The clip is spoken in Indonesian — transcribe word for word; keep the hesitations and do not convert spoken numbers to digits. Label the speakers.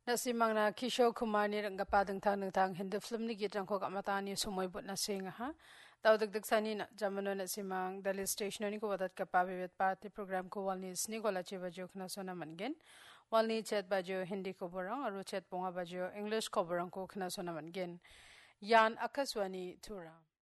Speaker 1: Nasimang na Kishore Kumar ni rangga padang thang nang thang Hindi film ni gitrang ko kamatani sumoy but na singa ha. Tau dagdag sani na jamano nasimang Delhi station ni ko wadat ka pabibet party program ko walni sni ko lachi bajo khna sona mangen. Walni chat bajo Hindi ko borang aru chat ponga bajo English ko borang ko khna sona mangen. Yan Akaswani Tura.